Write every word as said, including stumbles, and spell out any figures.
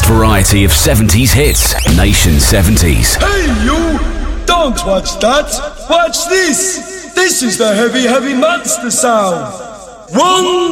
variety of seventies hits. Nation seventies. Hey you! Don't watch that! Watch this! This is the heavy, heavy monster sound! One